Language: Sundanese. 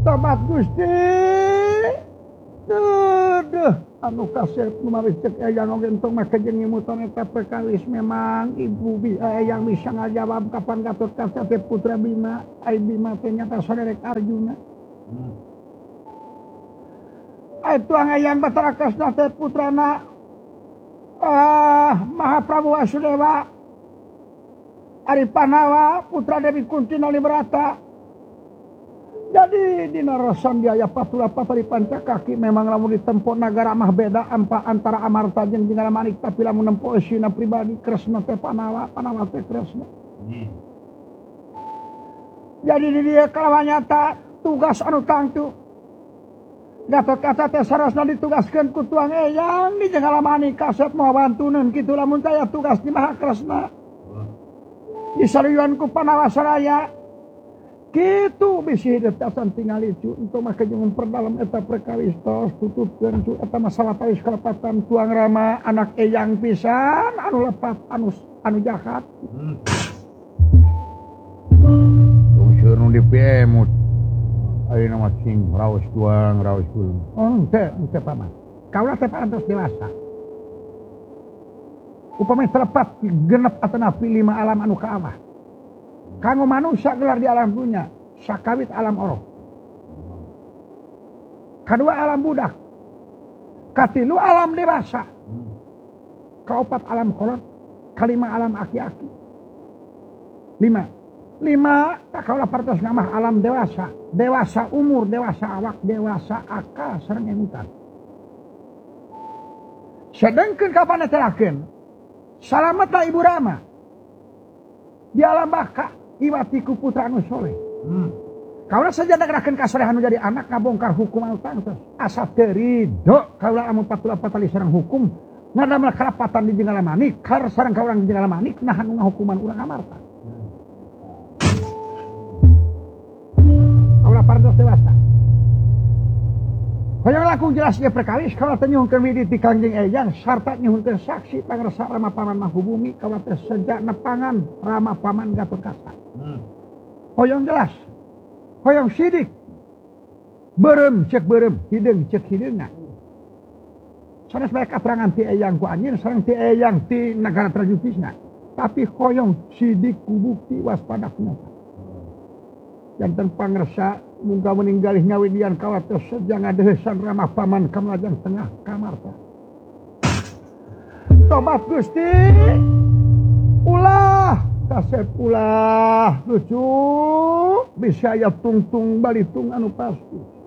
tobat Gusti. Duh, anu kasep kumaha cek eyang oge tong make jeung ngimutan eta perkawis memang ibu yang bisa ngajawab kapan Gatot Kaca teh putra Bima, ai Bima teh nyata saderek Arjuna. Ai tuang eyang Batara Kresna teh putrana Mahaprabu Wasudewa, Ari Panawa putra Dewi Kunti Nalibrata. Jadi di Narasan Jaya Patula Patali Pancakaki memang lamun ditempo nagara mah beda antara Amarta jeung Jenggala Manik, tapi lamun nempo esina pribadi Kresna teh Panawa teh Kresna. Jadi di dia kalawan nyata tugas anu tangtu Gatot Kaca teh sarosna ditugaskeun ku tuang eyang di Jenggala Manik kasep moal bantuneun kitu lamun taya tugas di Maha Kresna. Disaruyuan ku Panawa Saraya. Kitu bisi detasan tinggal itu untuk make jeung memperdalam eta perkawis tos tutupkeun cu eta masalah tawis kalepatan tuang Rama anak eyang pisan anu lepat anu jahat. Tungseun nu dipemut. Ayeuna mah cing raos tuang raos kulum. Oh teu paman. Kaula teh parantos dewasa. Upami telepat genep atanapi 5 alam anu kaawah. Kanggo manusia gelar di alam dunia, sakawit alam oroh. Kedua alam budak. Katilu alam dewasa. Kaopat alam kolot. Kalima alam aki-aki. 5 kaula partos ngamah alam dewasa. Dewasa umur, dewasa awak, dewasa akal sareng emutan. Sedengkeun kapan terakeun. Salametna Ibu Rama. Di alam baka. Iwatiku putra anu soleh. Kaula saja nagerakeun kasolehan nu jadi anak ngabongkar hukum anu tangtos. Asa teu ridho kaula amun patula patali sareng hukum ngadamel karapatan di Jenggala Manik, kar sareng ka urang di Jenggala Manik nah anu ngahukuman urang Amarta. Kaula parantos dewasa. Hoyong langkung jelas ieu perkawis kaula teh nyuhunkeun widi ti Kangjeng Eyang sarta nyuhunkeun saksi pangarsa Rama Paman Mahubumi kaula teh seja nepangan Rama Paman Gatot Kaca. Hoyong jelas. Hoyong sidik. Beureum cek beureum, hideung cek hideungna. Sanes bae katerangan ti Eyang ku anjeun sareng ti Eyang ti nagara trajutisna. Tapi hoyong sidik ku bukti waspada kunaon. Janten pangarsa muga meninggalih nyawidian kawa teh seja ngadeuheusan Rama Paman ka Melajang Tengah Kamarta. Tobat Gusti. Ulah kasep ulah lucu bisa aya tungtung balitung anu pasti.